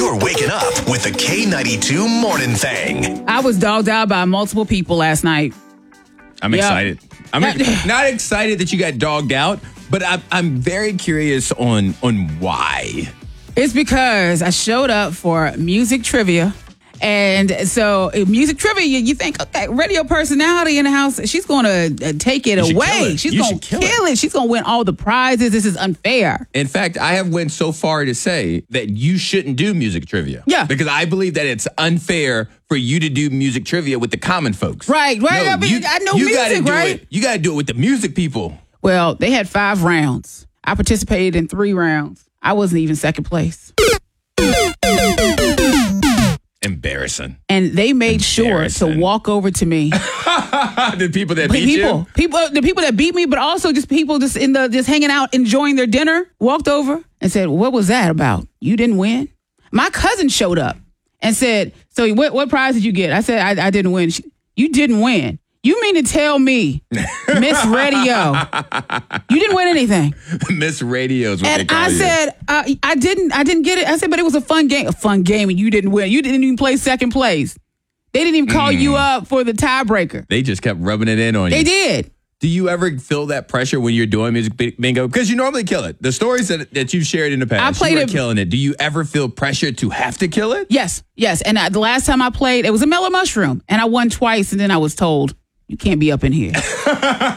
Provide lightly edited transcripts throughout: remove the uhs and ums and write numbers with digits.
You're waking up with the K92 Morning Thing. I was dogged out by multiple people last night. I'm excited. I'm not excited that you got dogged out, but I'm very curious on why. It's because I showed up for music trivia. And so music trivia, you think, okay, radio personality in the house, she's going to take it away. She's going to kill it. She's going to win all the prizes. This is unfair. In fact, I have went so far to say that you shouldn't do music trivia. Yeah. Because I believe that it's unfair for you to do music trivia with the common folks. Right. No, I know music, right? You got to do it with the music people. Well, they had 5 rounds. I participated in 3 rounds. I wasn't even second place. Embarrassing. And they made sure to walk over to me. The people that beat you? The people that beat me, but also just people just hanging out, enjoying their dinner, walked over and said, "What was that about? You didn't win?" My cousin showed up and said, "So what prize did you get?" I said, I didn't win. You didn't win. You mean to tell me, Miss Radio, you didn't win anything? Miss Radio is what they call you. And I said, I didn't get it. I said, but it was a fun game. A fun game, and you didn't win. You didn't even play second place. They didn't even call you up for the tiebreaker. They just kept rubbing it in on you. They did. Do you ever feel that pressure when you're doing music bingo? Because you normally kill it. The stories that you've shared in the past, you were killing it. Do you ever feel pressure to have to kill it? Yes. And the last time I played, it was a Mellow Mushroom, and I won twice, and then I was told, "You can't be up in here." And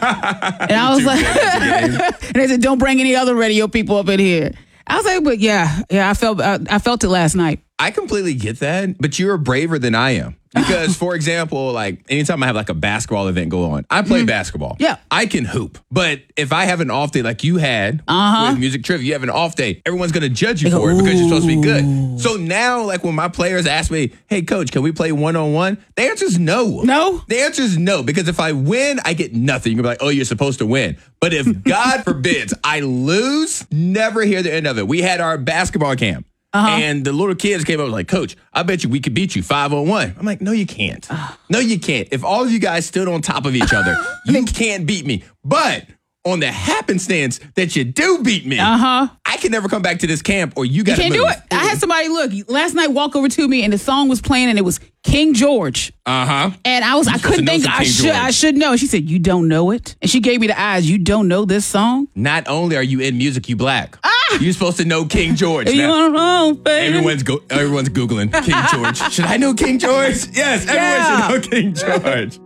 I was like, and they said, "Don't bring any other radio people up in here." I was like, but yeah, I felt it last night. I completely get that, but you're braver than I am. Because, for example, like anytime I have like a basketball event go on, I play basketball. Yeah. I can hoop. But if I have an off day like you had with music trivia, you have an off day, everyone's going to judge you for it because you're supposed to be good. So now, like when my players ask me, "Hey, coach, can we play one-on-one?" The answer is no. No? The answer is no, because if I win, I get nothing. You're going to be like, "Oh, you're supposed to win." But if God forbids I lose, never hear the end of it. We had our basketball camp. And the little kids came up and was like, "Coach, I bet you we could beat you 5-on-1. I'm like, "No, you can't. No, you can't. If all of you guys stood on top of each other, you can't beat me. But on the happenstance that you do beat me, I can never come back to this camp or you got to move." You can't do it. I had somebody last night walk over to me and the song was playing and it was King George. And I couldn't think, I should know. She said, "You don't know it?" And she gave me the eyes. "You don't know this song?" Not only are you in music, you black. You're supposed to know King George. You don't know, baby. Everyone's Googling King George. Should I know King George? Yes, everyone should know King George.